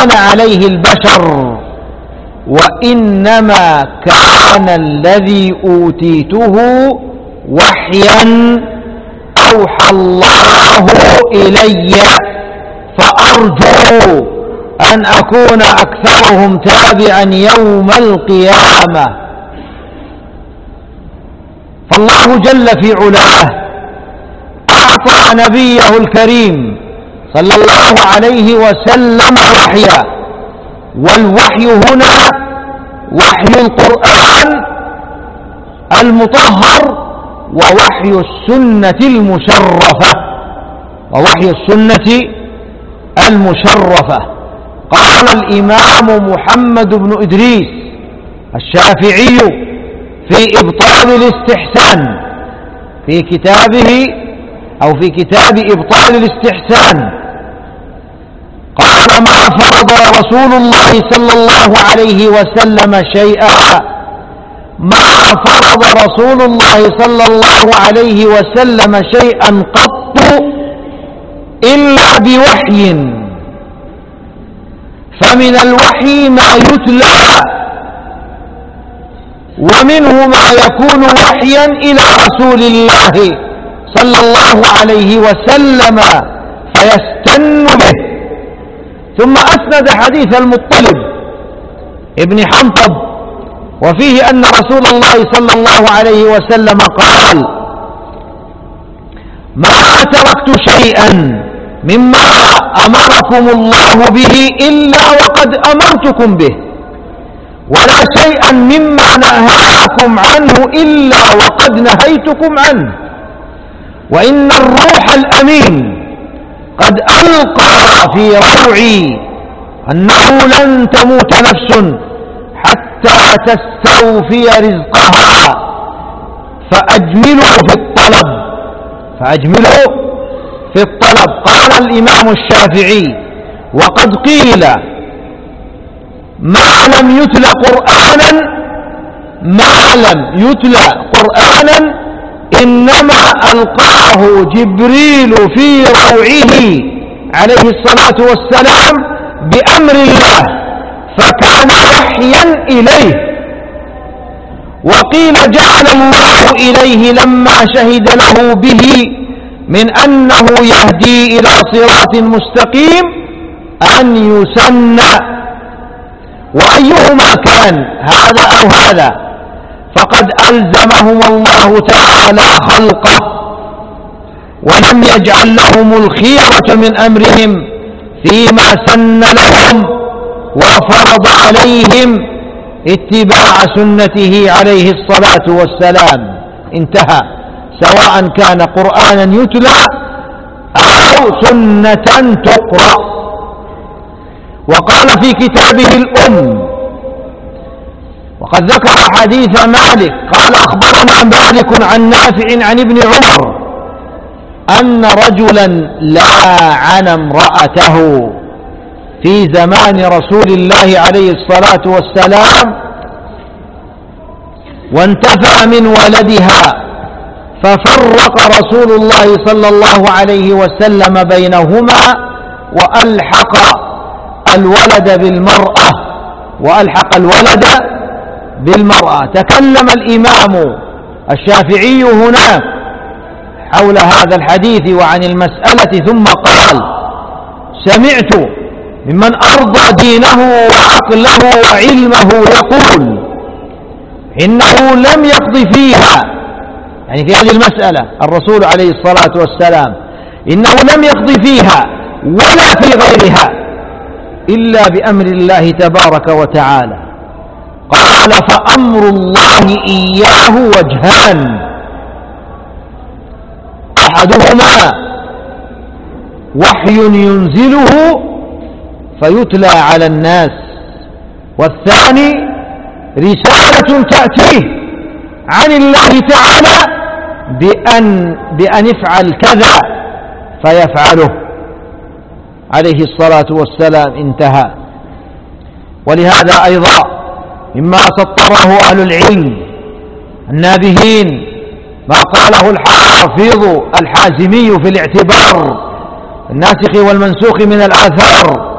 كان عليه البشر، وإنما كان الذي أوتيته وحيا أوحى الله إلي، فأرجو أن أكون أكثرهم تابعا يوم القيامة. فالله جل في علاه أعطى نبيه الكريم صلى الله عليه وسلم وحيا، والوحي هنا وحي القرآن المطهر ووحي السنة المشرفة، ووحي السنة المشرفة. قال الإمام محمد بن إدريس الشافعي في إبطال الاستحسان في كتابه أو في كتاب إبطال الاستحسان، قال: ما فرض رسول الله صلى الله عليه وسلم شيئا، ما فرض رسول الله صلى الله عليه وسلم شيئا قط إلا بوحي، فمن الوحي ما يتلى، ومنه ما يكون وحيا إلى رسول الله صلى الله عليه وسلم فيستن به. ثم أسند حديث المطلب ابن حنطب، وفيه أن رسول الله صلى الله عليه وسلم قال: ما تركت شيئا مما أمركم الله به إلا وقد أمرتكم به، ولا شيئا مما نهاكم عنه إلا وقد نهيتكم عنه، وإن الروح الأمين قد ألقى في روعي أنه لن تموت نفس حتى تستوفي رزقها، فأجملوا في الطلب، فأجملوا في الطلب. قال الإمام الشافعي: وقد قيل ما لم يتل قرآنا إنما ألقاه جبريل في روعه عليه الصلاة والسلام بأمر الله، فكان وحيا إليه. وقيل جعل الله إليه لما شهد له به من أنه يهدي إلى صراط مستقيم أن يسنى، وأيهما كان هذا أو هذا فقد ألزمهم الله تعالى خلقه، ولم يجعل لهم الخيرة من أمرهم فيما سن لهم، وفرض عليهم اتباع سنته عليه الصلاة والسلام. انتهى، سواء كان قرآنا يتلى أو سنة تقرأ. وقال في كتابه الأم، وقد ذكر حديث مالك قال: أخبرنا مالك عن نافع عن ابن عمر أن رجلا لعن امرأته في زمان رسول الله عليه الصلاة والسلام، وانتفع من ولدها، ففرق رسول الله صلى الله عليه وسلم بينهما وألحق الولد بالمرأة. تكلم الإمام الشافعي هنا حول هذا الحديث وعن المسألة، ثم قال: سمعت ممن أرضى دينه وعقله وعلمه يقول إنه لم يقض فيها، يعني في هذه المسألة الرسول عليه الصلاة والسلام، إنه لم يقض فيها ولا في غيرها إلا بأمر الله تبارك وتعالى. قال: فأمر الله إياه وجهان: أحدهما وحي ينزله فيتلى على الناس، والثاني رسالة تأتيه عن الله تعالى بأن افعل كذا فيفعله عليه الصلاة والسلام. انتهى. ولهذا أيضا مما سطره أهل العلم النابهين ما قاله الحافظ الحازمي في الاعتبار الناسخ والمنسوخ من الآثار